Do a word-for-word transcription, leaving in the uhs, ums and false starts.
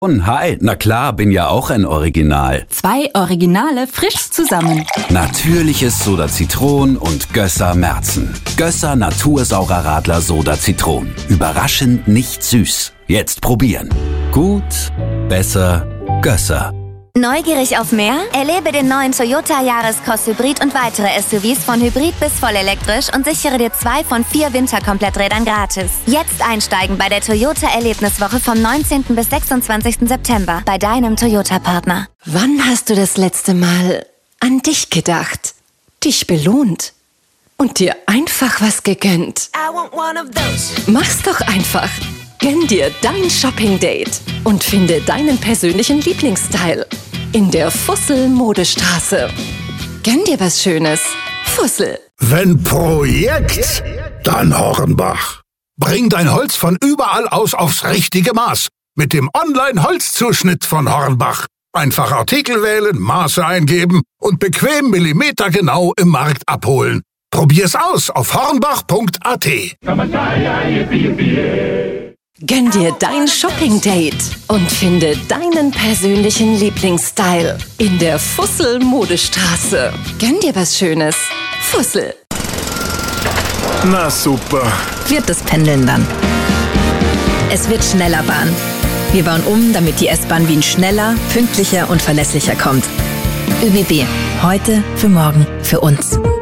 Und hi, na klar, bin ja auch ein Original. Zwei Originale frisch zusammen. Natürliches Soda Zitron und Gösser Märzen. Gösser Natursaurer Radler Soda Zitron. Überraschend nicht süß. Jetzt probieren. Gut, besser, Gösser. Neugierig auf mehr? Erlebe den neuen Toyota Yaris-Cross Hybrid und weitere S U Vs von Hybrid bis vollelektrisch und sichere dir zwei von vier Winterkompletträdern gratis. Jetzt einsteigen bei der Toyota Erlebniswoche vom neunzehnten bis sechsundzwanzigsten September bei deinem Toyota-Partner. Wann hast du das letzte Mal an dich gedacht, dich belohnt und dir einfach was gegönnt? Mach's doch einfach. Gönn dir dein Shopping-Date und finde deinen persönlichen Lieblingsstyle in der Fussel-Modestraße. Gönn dir was Schönes. Fussel. Wenn Projekt, dann Hornbach. Bring dein Holz von überall aus aufs richtige Maß mit dem Online-Holzzuschnitt von Hornbach. Einfach Artikel wählen, Maße eingeben und bequem millimetergenau im Markt abholen. Probier's aus auf hornbach punkt a t. Gönn dir dein Shopping-Date und finde deinen persönlichen Lieblingsstyle in der Fussel-Modestraße. Gönn dir was Schönes. Fussel. Na super. Wird das Pendeln dann. Es wird schneller Bahn. Wir bauen um, damit die S-Bahn Wien schneller, pünktlicher und verlässlicher kommt. ÖBB. Heute für morgen für uns.